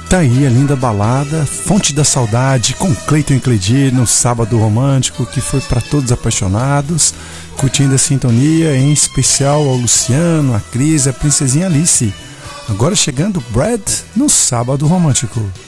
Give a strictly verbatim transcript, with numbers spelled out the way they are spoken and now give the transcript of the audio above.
Tá aí a linda balada Fonte da Saudade com Cleiton e Cledir no Sábado Romântico, que foi para todos apaixonados, curtindo a sintonia, em especial ao Luciano, a Cris e a Princesinha Alice. Agora chegando Brad no Sábado Romântico.